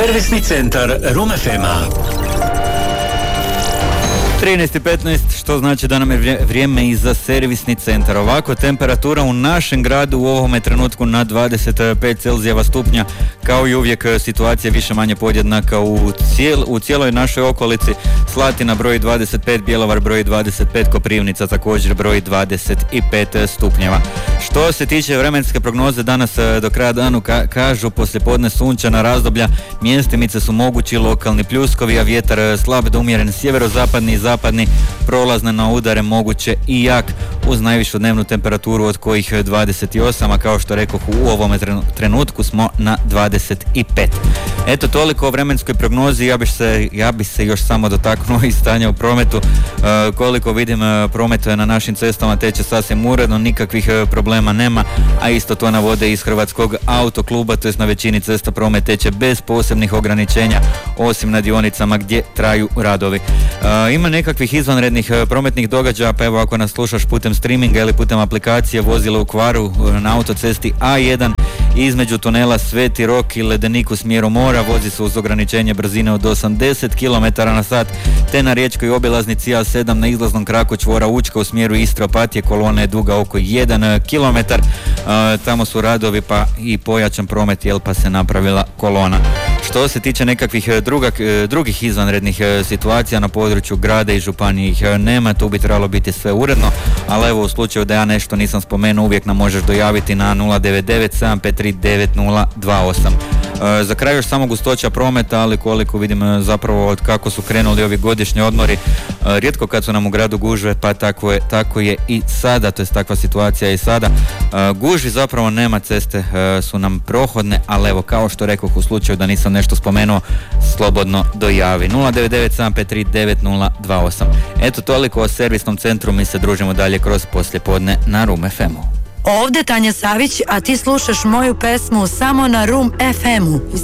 Servisni centar Room FM-a. 13:15, što znači da nam je vrijeme i za servisni centar. Ovako, temperatura u našem gradu u ovome trenutku na 25 Celzijeva stupnja, kao i uvijek situacija više manje podjednaka u cijeloj našoj okolici. Slatina broj 25, Bjelovar broj 25, Koprivnica također broj 25 stupnjeva. Što se tiče vremenske prognoze, danas do kraja dana kažu poslijepodne sunčana razdoblja, mjestimice su mogući lokalni pljuskovi, a vjetar slab do umjeren sjeverozapadni i zapadni, prolazne na udare moguće i jak, uz najvišu dnevnu temperaturu od kojih 28, a kao što rekoh u ovome trenutku smo na 25. Eto, toliko o vremenskoj prognozi. Ja bi se još samo dotaknuo i stanja u prometu. Koliko vidim, promet na našim cestama teče sasvim uredno, nikakvih problema nema, a isto to navode iz Hrvatskog autokluba, to jest na većini cesta promet teče bez posebnih ograničenja, osim na dionicama gdje traju radovi. Ima nekakvih izvanrednih prometnih događaja, pa evo, ako nas slušaš putem streaminga ili putem aplikacije, vozilo u kvaru na autocesti A1 između tunela Sveti Rok i Ledenik u smjeru mora, vozi se uz ograničenje brzine od 80 km/h, te na riječkoj obilaznici A7 na izlaznom kraku čvora Učka u smjeru Istre Opatije kolona je duga oko 1 km. Tamo su radovi pa i pojačan promet, pa se napravila kolona. Što se tiče nekakvih drugih izvanrednih situacija na području grada i županije ih nema, tu bi trebalo biti sve uredno, ali evo, u slučaju da ja nešto nisam spomenuo, uvijek nam možeš dojaviti na 099 753 9028. Za kraj još samo gustoća prometa, ali koliko vidim zapravo od kako su krenuli ovi godišnji odmori, rijetko kad su nam u gradu gužve, pa tako je i sada, to je takva situacija i sada. Gužvi zapravo nema, ceste su nam prohodne, ali evo, kao što rekoh, u slučaju da nisam nešto spomenuo, slobodno dojavi. 099 753 9028. Eto, toliko o servisnom centru, mi se družimo dalje kroz poslijepodne na Room FM-u. Ovdje Tanja Savić, a ti slušaš moju pesmu samo na Room FM-u.